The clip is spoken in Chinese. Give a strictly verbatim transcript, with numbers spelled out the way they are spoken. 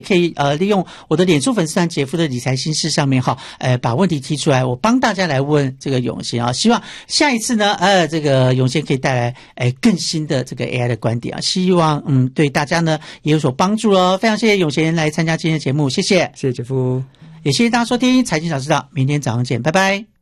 可以呃利用我的脸书粉丝团杰夫的理财新事上面哈，呃把问题提出来，我帮大家来问这个永贤啊，希望下一次呢呃这个永贤可以带来呃更新的这个 A I 的观点啊，希望嗯对大家呢也有所帮助哦。非常谢谢永贤来参加今天的节目，谢谢， 谢谢杰夫， 也谢谢大家收听财经早知道，明天早上见，拜拜。